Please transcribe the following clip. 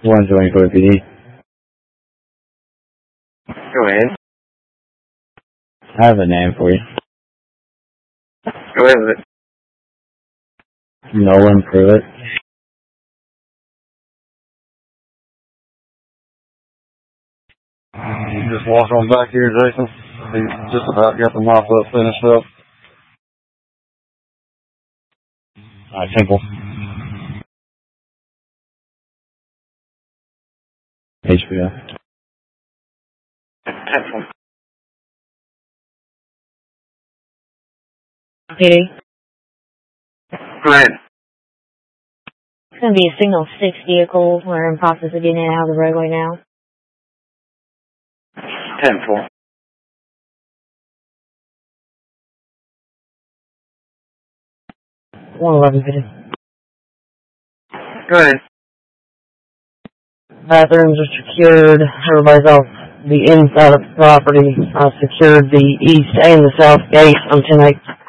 124 PD. Go ahead. I have a name for you. Go ahead with it. Nolan Pruitt. Just walk on back here, Jason. He just about got the mop up finished up. Temple. HBO. Temple. PD. Go ahead. It's going to be a signal 6 vehicle. We're in process of getting it out of the roadway now. 10-4. PD. Go ahead. Bathrooms are secured. Everybody's off the inside of the property. I secured the east and the south gate on 10-8.